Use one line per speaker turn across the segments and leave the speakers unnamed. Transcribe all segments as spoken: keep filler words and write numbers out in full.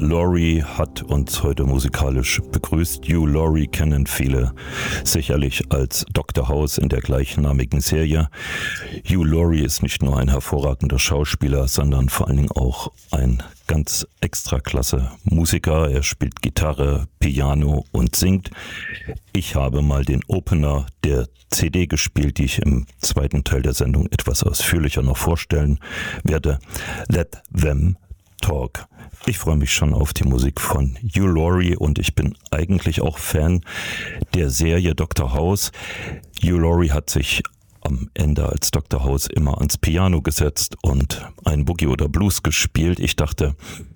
Laurie hat uns heute musikalisch begrüßt. Hugh Laurie kennen viele sicherlich als Doktor House in der gleichnamigen Serie. Hugh Laurie ist nicht nur ein hervorragender Schauspieler, sondern vor allen Dingen auch ein ganz extra klasse Musiker. Er spielt Gitarre, Piano und singt. Ich habe mal den Opener der C D gespielt, die ich im zweiten Teil der Sendung etwas ausführlicher noch vorstellen werde. Let Them Talk. Ich freue mich schon auf die Musik von Hugh Laurie und ich bin eigentlich auch Fan der Serie Doktor House. Hugh Laurie hat sich am Ende als Doktor House immer ans Piano gesetzt und ein Boogie oder Blues gespielt. Ich dachte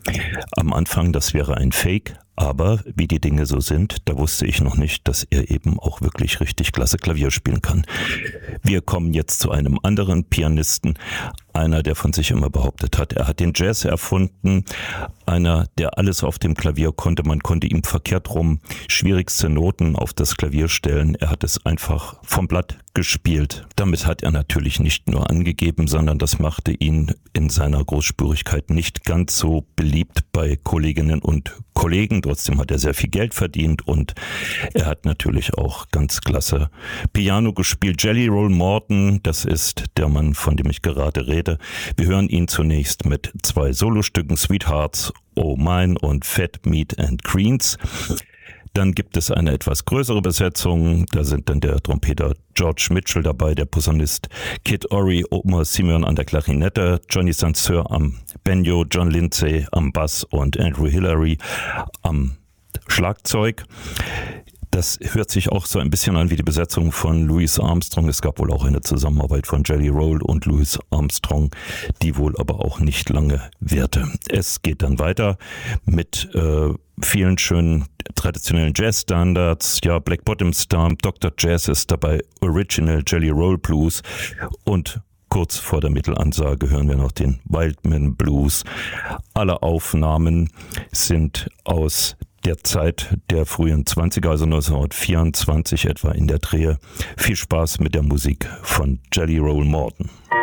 am Anfang, das wäre ein Fake, aber wie die Dinge so sind, da wusste ich noch nicht, dass er eben auch wirklich richtig klasse Klavier spielen kann. Wir kommen jetzt zu einem anderen Pianisten, einer, der von sich immer behauptet hat, er hat den Jazz erfunden, einer, der alles auf dem Klavier konnte, man konnte ihm verkehrt rum schwierigste Noten auf das Klavier stellen, er hat es einfach vom Blatt gespielt. Damit hat er natürlich nicht nur angegeben, sondern das machte ihn in seiner Großspurigkeit nicht ganz so beliebt bei Kolleginnen und Kollegen. Trotzdem hat er sehr viel Geld verdient und er hat natürlich auch ganz klasse Piano gespielt. Jelly Roll Morton, das ist der Mann, von dem ich gerade rede. Wir hören ihn zunächst mit zwei Solostücken, Sweethearts, Oh Mine und Fat Meat and Greens. Dann gibt es eine etwas größere Besetzung. Da sind dann der Trompeter George Mitchell dabei, der Posaunist Kid Ory, Omar Simeon an der Klarinette, Johnny Sanseur am Banjo, John Lindsay am Bass und Andrew Hillary am Schlagzeug. Das hört sich auch so ein bisschen an wie die Besetzung von Louis Armstrong. Es gab wohl auch eine Zusammenarbeit von Jelly Roll und Louis Armstrong, die wohl aber auch nicht lange währte. Es geht dann weiter mit äh, vielen schönen traditionellen Jazz-Standards. Ja, Black Bottom Stomp, Doktor Jazz ist dabei, Original Jelly Roll Blues und kurz vor der Mittelansage hören wir noch den Wildman Blues. Alle Aufnahmen sind aus der Zeit der frühen zwanziger, also neunzehnhundertvierundzwanzig etwa in der Dreh. Viel Spaß mit der Musik von Jelly Roll Morton.